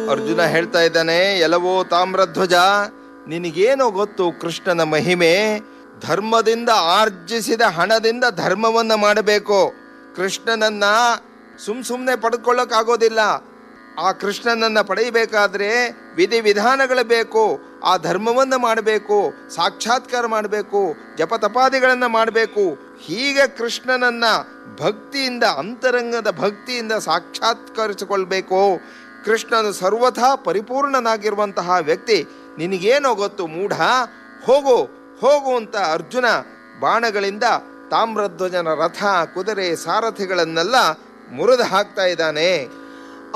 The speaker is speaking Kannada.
ಅರ್ಜುನ ಹೇಳ್ತಾ ಇದ್ದಾನೆ, ಎಲ್ಲವೋ ತಾಮ್ರಧ್ವಜ, ನಿನಗೇನೋ ಗೊತ್ತು ಕೃಷ್ಣನ ಮಹಿಮೆ? ಧರ್ಮದಿಂದ ಆರ್ಜಿಸಿದ ಹಣದಿಂದ ಧರ್ಮವನ್ನ ಮಾಡಬೇಕು. ಕೃಷ್ಣನನ್ನ ಸುಮ್ಮನೆ ಪಡ್ಕೊಳ್ಳೋಕ್ಕಾಗೋದಿಲ್ಲ. ಆ ಕೃಷ್ಣನನ್ನ ಪಡೆಯಬೇಕಾದ್ರೆ ವಿಧಿವಿಧಾನಗಳು ಬೇಕು. ಆ ಧರ್ಮವನ್ನು ಮಾಡಬೇಕು, ಸಾಕ್ಷಾತ್ಕಾರ ಮಾಡಬೇಕು, ಜಪತಪಾದಿಗಳನ್ನು ಮಾಡಬೇಕು. ಹೀಗೆ ಕೃಷ್ಣನನ್ನ ಭಕ್ತಿಯಿಂದ, ಅಂತರಂಗದ ಭಕ್ತಿಯಿಂದ ಸಾಕ್ಷಾತ್ಕರಿಸಿಕೊಳ್ಬೇಕು. ಕೃಷ್ಣನು ಸರ್ವಥಾ ಪರಿಪೂರ್ಣನಾಗಿರುವಂತಹ ವ್ಯಕ್ತಿ. ನಿನಗೇನೋ ಗೊತ್ತು ಮೂಢ, ಹೋಗು ಹೋಗು ಅಂತ ಅರ್ಜುನ ಬಾಣಗಳಿಂದ ತಾಮ್ರಧ್ವಜನ ರಥ, ಕುದುರೆ, ಸಾರಥಿಗಳನ್ನೆಲ್ಲ ಮುರಿದು ಹಾಕ್ತಾ ಇದ್ದಾನೆ.